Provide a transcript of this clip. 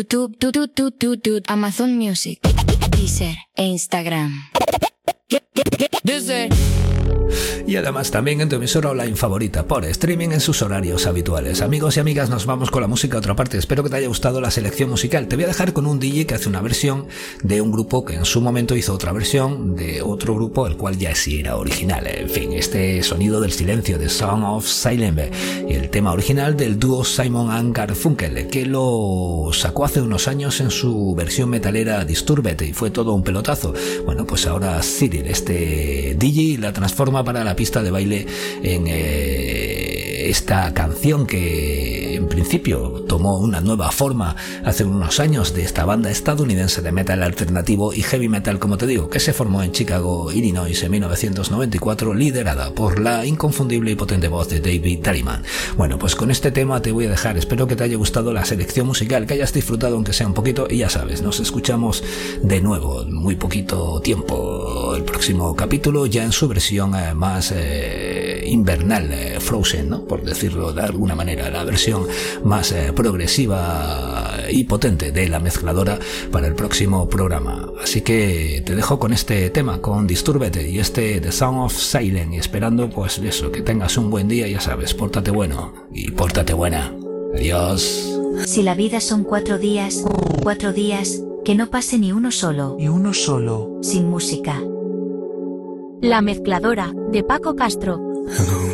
YouTube, Amazon Music, Deezer e Instagram. Deezer. Y además también en tu emisora online favorita por streaming en sus horarios habituales. Amigos y amigas, nos vamos con la música a otra parte. Espero que te haya gustado la selección musical. Te voy a dejar con un DJ que hace una versión de un grupo que en su momento hizo otra versión de otro grupo, el cual ya sí era original. En fin, este sonido del silencio de Sound of Silence y el tema original del dúo Simon and Garfunkel, que lo sacó hace unos años en su versión metalera Disturbed y fue todo un pelotazo. Bueno, pues ahora Cyril, este DJ, la transforma para la pista de baile en esta canción que en principio tomó una nueva forma hace unos años de esta banda estadounidense de metal alternativo y heavy metal, como te digo, que se formó en Chicago, Illinois en 1994, liderada por la inconfundible y potente voz de David Tallyman. Bueno, pues con este tema te voy a dejar. Espero que te haya gustado la selección musical, que hayas disfrutado aunque sea un poquito, y ya sabes, nos escuchamos de nuevo en muy poquito tiempo. El próximo capítulo ya en su versión más invernal, Frozen, ¿no? Por decirlo de alguna manera, la versión más progresiva y potente de la mezcladora para el próximo programa. Así que te dejo con este tema, con Disturbed y The Sound of Silence, y esperando pues eso, que tengas un buen día. Ya sabes, pórtate bueno y pórtate buena. Adiós. Si la vida son 4 días, que no pase ni uno solo. Sin música. La mezcladora, de Paco Castro.